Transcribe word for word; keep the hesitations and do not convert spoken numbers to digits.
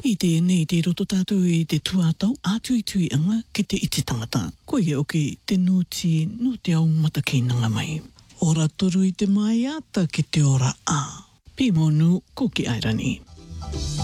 I te nei te roto tātou I te tuatau ātui tui anga ki te iti tangata. Ko ia oki te nuti no te au matakeinanga mai. Ora toru I te mai ata ki te ora a. Pimonu ko ki Airani.